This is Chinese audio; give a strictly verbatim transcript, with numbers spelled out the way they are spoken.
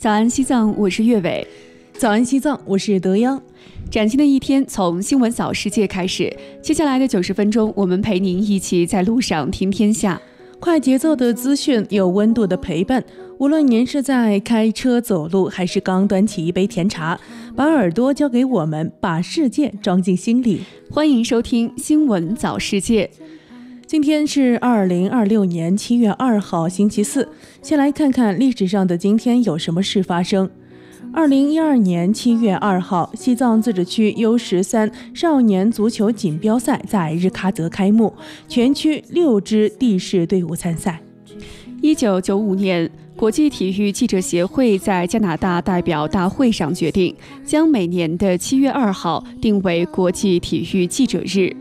早安西藏，我是岳伟。 早安西藏，我是德央。 崭新的一天从新闻早世界开始，接下来的九十分钟，我们陪您一起在路上听天下。 快节奏的资讯，有温度的陪伴。无论您是在开车、走路，还是刚端起一杯甜茶，把耳朵交给我们，把世界装进心里。 欢迎收听新闻早世界。 今天是二零二六年七月二号，星期四。先来看看历史上的今天有什么事发生。二零一二年七月二号，西藏自治区 U 十三少年足球锦标赛在日喀则开幕，全区六支地市队伍参赛。 一九九五年，国际体育记者协会在加拿大代表大会上决定，将每年的七月二号定为国际体育记者日。